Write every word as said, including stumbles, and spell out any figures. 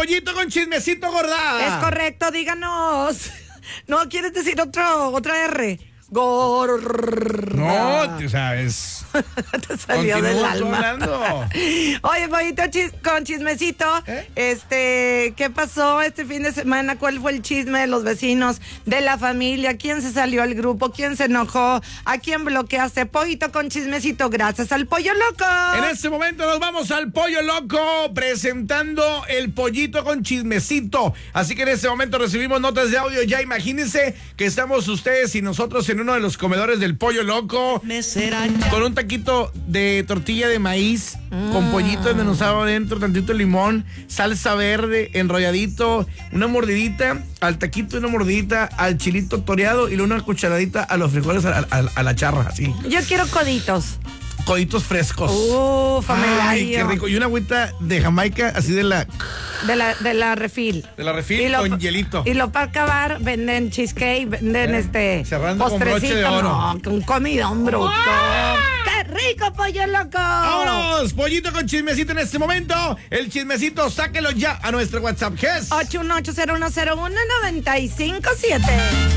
pollito con chismecito, gorda. Es correcto, díganos. No, ¿quieres decir otro, otra R? Gorda. No, tú sabes. Te salió Continúa del tú alma. hablando. Oye, pollito chis- con chismecito, ¿Eh? este, ¿qué pasó este fin de semana? ¿Cuál fue el chisme de los vecinos, de la familia? ¿Quién se salió al grupo? ¿Quién se enojó? ¿A quién bloqueaste? Pollito con chismecito, gracias al Pollo Loco. En este momento nos vamos al Pollo Loco presentando el pollito con chismecito. Así que en este momento recibimos notas de audio. Ya imagínense que estamos ustedes y nosotros en uno de los comedores del Pollo Loco con un taquito de tortilla de maíz mm. con pollito desmenuzado adentro, tantito limón, salsa verde, enrolladito, una mordidita al taquito, una mordidita al chilito toreado y luego una cucharadita a los frijoles a, a, a la charra, así. Yo quiero coditos. Coditos frescos. Uh, familiar. Ay, qué rico. Y una agüita de Jamaica, así de la... De la, de la refil. De la refil y lo, con hielito. Y lo para acabar, venden cheesecake, venden eh, este... Cerrando con broche de oro. No, con comidón bruto. ¡Ah! ¡Qué rico, Pollo Loco! ¡Vámonos! Pollito con chismecito en este momento. El chismecito, sáquelo ya a nuestro WhatsApp. ¿Qué es? ocho uno ocho cero uno cero uno nueve cinco siete.